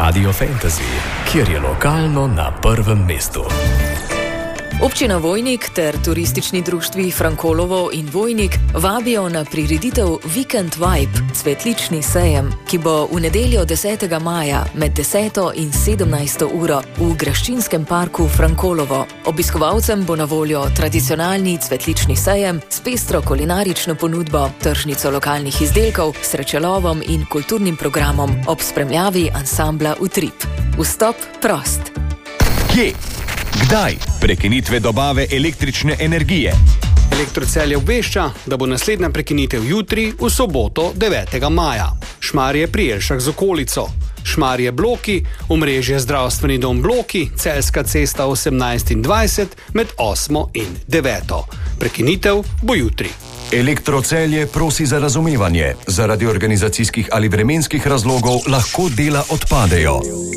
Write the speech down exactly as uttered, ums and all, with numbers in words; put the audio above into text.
Radio Fantasy, kjer je lokalno na prvem mestu. Občina Vojnik ter turistični društvi Frankolovo in Vojnik vabijo na prireditev Weekend Vibe, cvetlični sejem, ki bo v nedeljo desetega maja med deseto in sedemnajsto uro v Graščinskem parku Frankolovo. Obiskovalcem bo na voljo tradicionalni cvetlični sejem s pestro kulinarično ponudbo, tržnico lokalnih izdelkov, srečelovom in kulturnim programom ob spremljavi ansambla Utrip. Vstop prost. Kje? Kdaj? Prekinitve dobave električne energije. Elektrocelje obvešča, da bo naslednja prekinitev jutri v soboto devetega maja. Šmarje pri Jelšah z okolico. Šmarje bloki, omrežje Zdravstveni dom bloki, Celjska cesta osemnajst in dvajset med osmo in deveto. Prekinitev bo jutri. Elektrocelje prosi za razumevanje. Zaradi organizacijskih ali vremenskih razlogov lahko dela odpadejo.